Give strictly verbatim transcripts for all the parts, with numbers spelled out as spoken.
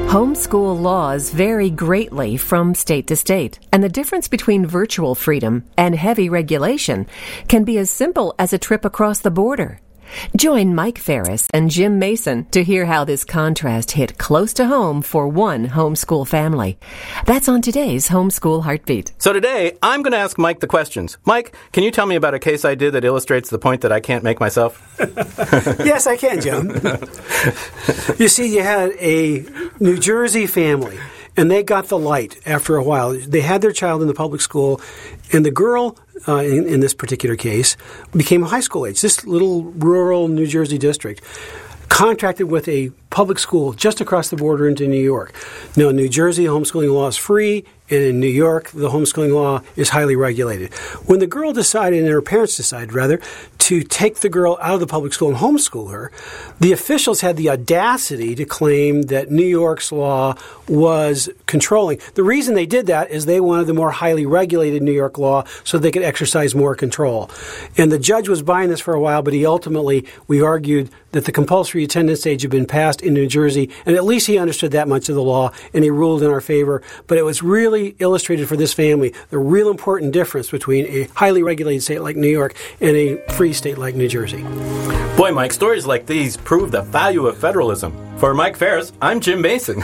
Homeschool laws vary greatly from state to state, and the difference between virtual freedom and heavy regulation can be as simple as a trip across the border. Join Mike Ferris and Jim Mason to hear how this contrast hit close to home for one homeschool family. That's on today's Homeschool Heartbeat. So today, I'm going to ask Mike the questions. Mike, can you tell me about a case I did that illustrates the point that I can't make myself? Yes, I can, Jim. You see, you had a New Jersey family, and they got the light after a while. They had their child in the public school, and the girl, uh, in, in this particular case, became high school age. This little rural New Jersey district contracted with a public school just across the border into New York. Now, in New Jersey, homeschooling law is free, and in New York, the homeschooling law is highly regulated. When the girl decided, and her parents decided, rather, to take the girl out of the public school and homeschool her, the officials had the audacity to claim that New York's law was controlling. The reason they did that is they wanted the more highly regulated New York law so they could exercise more control. And the judge was buying this for a while, but he ultimately, we argued that the compulsory attendance age had been passed in New Jersey, and at least he understood that much of the law, and he ruled in our favor. But it was really illustrated for this family the real important difference between a highly regulated state like New York and a free state like New Jersey. Boy, Mike, stories like these prove the value of federalism. For Mike Ferris, I'm Jim Mason.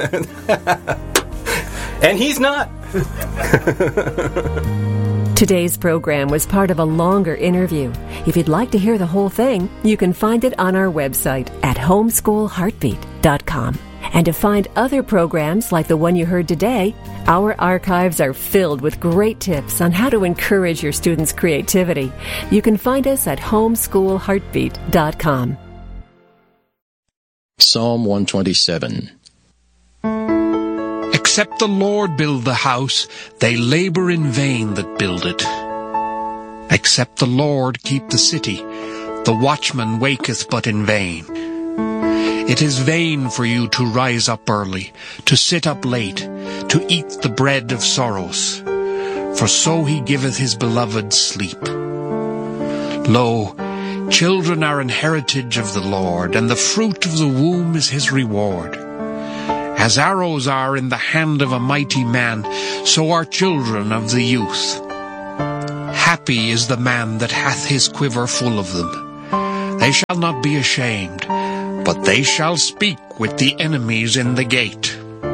And he's not. Today's program was part of a longer interview. If you'd like to hear the whole thing, you can find it on our website at homeschool heartbeat dot com. And to find other programs like the one you heard today, our archives are filled with great tips on how to encourage your students' creativity. You can find us at homeschool heartbeat dot com. Psalm one twenty-seven. Except the Lord build the house, they labor in vain that build it. Except the Lord keep the city, the watchman waketh but in vain. It is vain for you to rise up early, to sit up late, to eat the bread of sorrows. For so he giveth his beloved sleep. Lo, children are an heritage of the Lord, and the fruit of the womb is his reward. As arrows are in the hand of a mighty man, so are children of the youth. Happy is the man that hath his quiver full of them. They shall not be ashamed, but they shall speak with the enemies in the gate.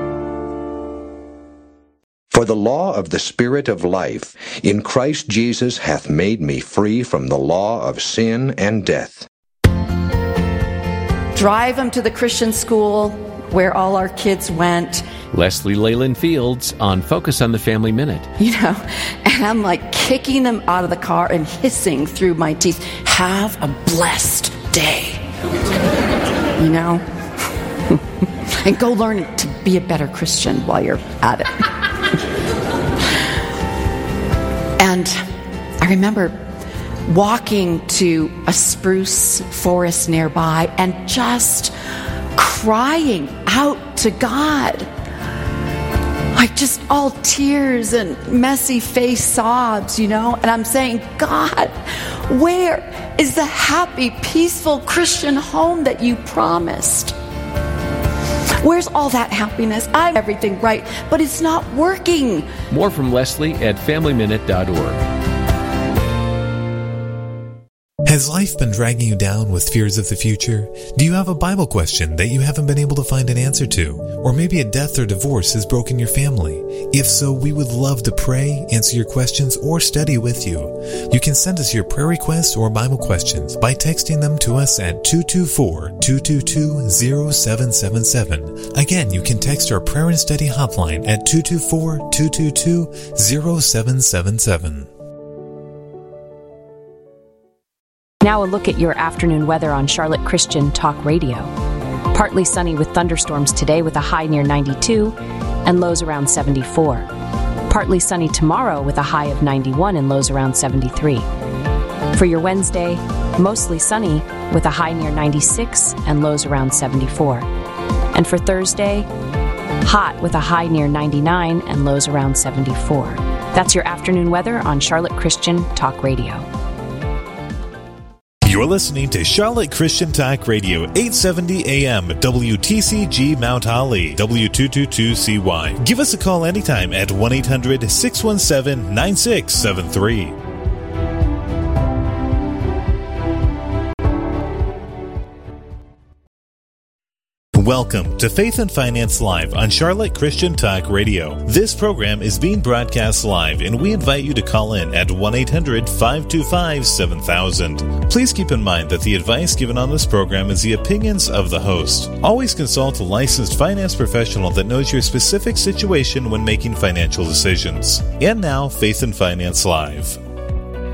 For the law of the Spirit of life in Christ Jesus hath made me free from the law of sin and death. Drive them to the Christian school where all our kids went. Leslie Leyland Fields on Focus on the Family Minute. You know, and I'm like kicking them out of the car and hissing through my teeth, have a blessed day. You know? And go learn to be a better Christian while you're at it. And I remember walking to a spruce forest nearby and just crying out to God. Like just all tears and messy face sobs, you know? And I'm saying, God, where is the happy, peaceful Christian home that you promised? Where's all that happiness? I have everything right, but it's not working. More from Leslie at family minute dot org. Has life been dragging you down with fears of the future? Do you have a Bible question that you haven't been able to find an answer to? Or maybe a death or divorce has broken your family? If so, we would love to pray, answer your questions, or study with you. You can send us your prayer requests or Bible questions by texting them to us at two two four, two two two, zero seven seven seven. Again, you can text our prayer and study hotline at two two four, two two two, zero seven seven seven. Now a look at your afternoon weather on Charlotte Christian Talk Radio. Partly sunny with thunderstorms today with a high near ninety-two and lows around seventy-four. Partly sunny tomorrow with a high of ninety-one and lows around seventy-three. For your Wednesday, mostly sunny with a high near ninety-six and lows around seventy-four. And for Thursday, hot with a high near ninety-nine and lows around seventy-four. That's your afternoon weather on Charlotte Christian Talk Radio. You're listening to Charlotte Christian Talk Radio, eight seventy A M, W T C G Mount Holly, W two twenty-two C Y. Give us a call anytime at one eight hundred, six one seven, nine six seven three. Welcome to Faith and Finance Live on Charlotte Christian Talk Radio. This program is being broadcast live, and we invite you to call in at one eight hundred, five two five, seven thousand. Please keep in mind that the advice given on this program is the opinions of the host. Always consult a licensed finance professional that knows your specific situation when making financial decisions. And now, Faith and Finance Live.